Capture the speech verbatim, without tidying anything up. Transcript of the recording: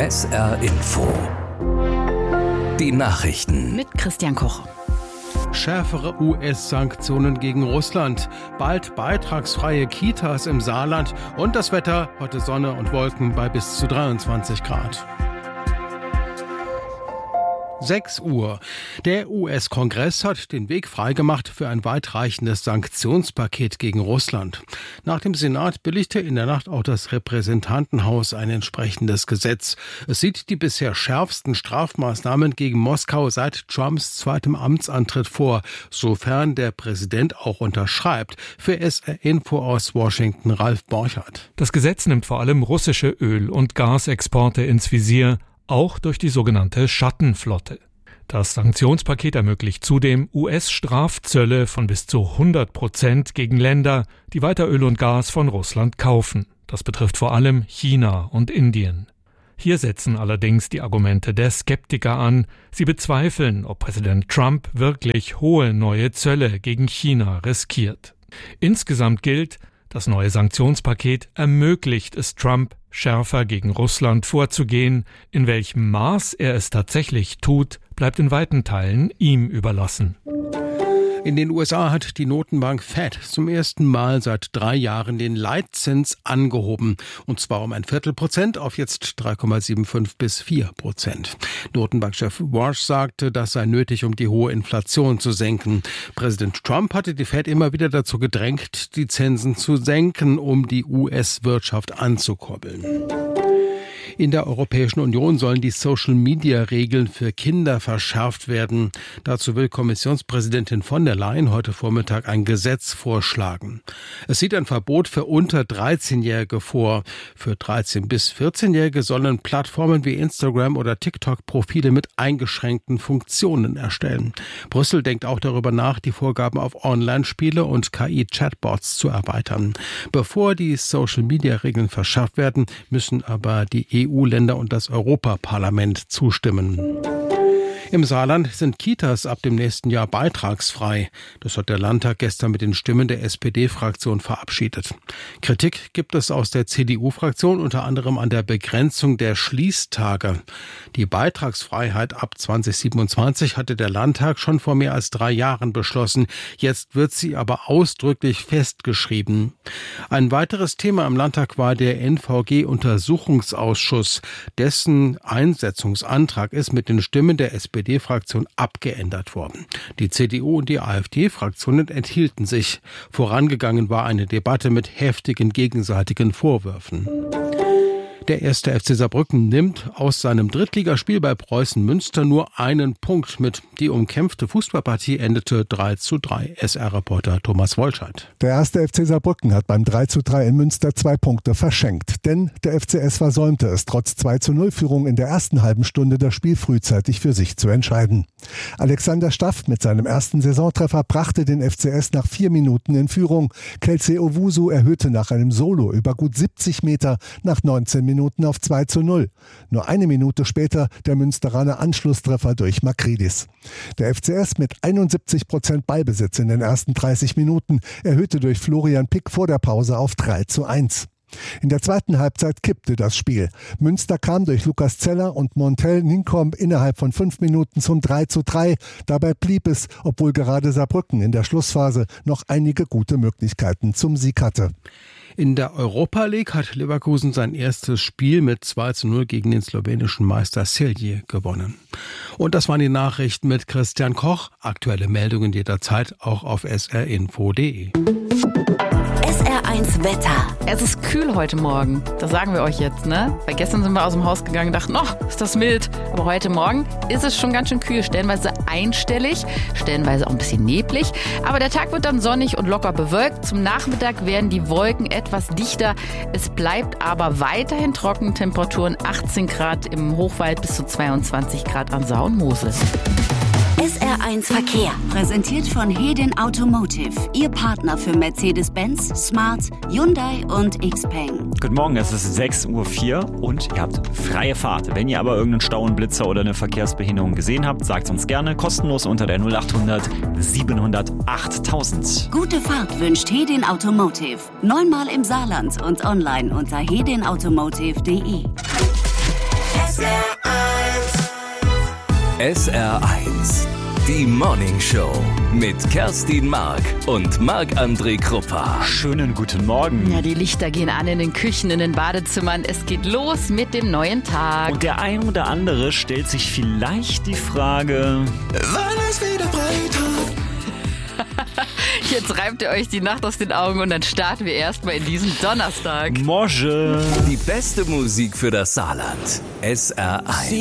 S R Info. Die Nachrichten mit Christian Koch. Schärfere U S-Sanktionen gegen Russland, bald beitragsfreie Kitas im Saarland und das Wetter, heute Sonne und Wolken bei bis zu dreiundzwanzig Grad. sechs Uhr. Der U S-Kongress hat den Weg freigemacht für ein weitreichendes Sanktionspaket gegen Russland. Nach dem Senat billigte in der Nacht auch das Repräsentantenhaus ein entsprechendes Gesetz. Es sieht die bisher schärfsten Strafmaßnahmen gegen Moskau seit Trumps zweitem Amtsantritt vor, sofern der Präsident auch unterschreibt. Für S R Info aus Washington Ralf Borchardt. Das Gesetz nimmt vor allem russische Öl- und Gasexporte ins Visier, auch durch die sogenannte Schattenflotte. Das Sanktionspaket ermöglicht zudem U S-Strafzölle von bis zu hundert Prozent gegen Länder, die weiter Öl und Gas von Russland kaufen. Das betrifft vor allem China und Indien. Hier setzen allerdings die Argumente der Skeptiker an. Sie bezweifeln, ob Präsident Trump wirklich hohe neue Zölle gegen China riskiert. Insgesamt gilt, das neue Sanktionspaket ermöglicht es Trump, schärfer gegen Russland vorzugehen. In welchem Maß er es tatsächlich tut, bleibt in weiten Teilen ihm überlassen. In den U S A hat die Notenbank Fed zum ersten Mal seit drei Jahren den Leitzins angehoben. Und zwar um ein Viertelprozent auf jetzt drei Komma fünfundsiebzig bis vier Prozent. Notenbankchef Walsh sagte, das sei nötig, um die hohe Inflation zu senken. Präsident Trump hatte die Fed immer wieder dazu gedrängt, die Zinsen zu senken, um die U S-Wirtschaft anzukurbeln. In der Europäischen Union sollen die Social-Media-Regeln für Kinder verschärft werden. Dazu will Kommissionspräsidentin von der Leyen heute Vormittag ein Gesetz vorschlagen. Es sieht ein Verbot für unter dreizehnjährige vor. Für dreizehn- bis vierzehnjährige sollen Plattformen wie Instagram oder TikTok Profile mit eingeschränkten Funktionen erstellen. Brüssel denkt auch darüber nach, die Vorgaben auf Online-Spiele und K I-Chatbots zu erweitern. Bevor die Social-Media-Regeln verschärft werden, müssen aber die E U-Länder und das Europaparlament zustimmen. Im Saarland sind Kitas ab dem nächsten Jahr beitragsfrei. Das hat der Landtag gestern mit den Stimmen der S P D-Fraktion verabschiedet. Kritik gibt es aus der C D U-Fraktion unter anderem an der Begrenzung der Schließtage. Die Beitragsfreiheit ab zwanzig siebenundzwanzig hatte der Landtag schon vor mehr als drei Jahren beschlossen. Jetzt wird sie aber ausdrücklich festgeschrieben. Ein weiteres Thema im Landtag war der N V G-Untersuchungsausschuss. Dessen Einsetzungsantrag ist mit den Stimmen der S P D-Fraktion abgeändert worden. Die C D U und die AfD-Fraktionen enthielten sich. Vorangegangen war eine Debatte mit heftigen gegenseitigen Vorwürfen. Der erste F C Saarbrücken nimmt aus seinem Drittligaspiel bei Preußen Münster nur einen Punkt mit. Die umkämpfte Fußballpartie endete drei zu drei. S R-Reporter Thomas Wolscheid. Der erste F C Saarbrücken hat beim drei zu drei in Münster zwei Punkte verschenkt. Denn der F C S versäumte es, trotz zwei zu null Führung in der ersten halben Stunde das Spiel frühzeitig für sich zu entscheiden. Alexander Staff mit seinem ersten Saisontreffer brachte den F C S nach vier Minuten in Führung. Kelsey Owusu erhöhte nach einem Solo über gut siebzig Meter nach neunzehn Minuten auf zwei zu null. Nur eine Minute später der Münsteraner Anschlusstreffer durch Makridis. Der F C S mit einundsiebzig Prozent Ballbesitz in den ersten dreißig Minuten erhöhte durch Florian Pick vor der Pause auf drei zu eins. In der zweiten Halbzeit kippte das Spiel. Münster kam durch Lukas Zeller und Montel Ninkom innerhalb von fünf Minuten zum drei zu drei. Dabei blieb es, obwohl gerade Saarbrücken in der Schlussphase noch einige gute Möglichkeiten zum Sieg hatte. In der Europa League hat Leverkusen sein erstes Spiel mit zwei zu null gegen den slowenischen Meister Celje gewonnen. Und das waren die Nachrichten mit Christian Koch. Aktuelle Meldungen jederzeit auch auf s r info punkt d e. S R eins Wetter. Es ist kühl heute Morgen. Das sagen wir euch jetzt, ne? Weil gestern sind wir aus dem Haus gegangen und dachten, oh, ist das mild. Aber heute Morgen ist es schon ganz schön kühl. Stellenweise einstellig, stellenweise auch ein bisschen neblig. Aber der Tag wird dann sonnig und locker bewölkt. Zum Nachmittag werden die Wolken etwas dichter. Es bleibt aber weiterhin trocken. Temperaturen achtzehn Grad im Hochwald bis zu zweiundzwanzig Grad an Saar und Mosel. S R eins Verkehr, präsentiert von Hedin Automotive, Ihr Partner für Mercedes-Benz, Smart, Hyundai und Xpeng. Guten Morgen, es ist sechs Uhr vier und ihr habt freie Fahrt. Wenn ihr aber irgendeinen Stau, einen Blitzer oder eine Verkehrsbehinderung gesehen habt, sagt uns gerne kostenlos unter der null achthundert siebenhundert achttausend. Gute Fahrt wünscht Hedin Automotive. Neunmal im Saarland und online unter hedin automotive punkt de. S R eins. S R eins. Die Morning Show mit Kerstin Mark und Marc-André Kruppa. Schönen guten Morgen. Ja, die Lichter gehen an in den Küchen, in den Badezimmern. Es geht los mit dem neuen Tag. Und der ein oder andere stellt sich vielleicht die Frage, wann ist wieder Freitag? Jetzt reibt ihr euch die Nacht aus den Augen und dann starten wir erstmal in diesen Donnerstag. Morgen. Die beste Musik für das Saarland. S R eins.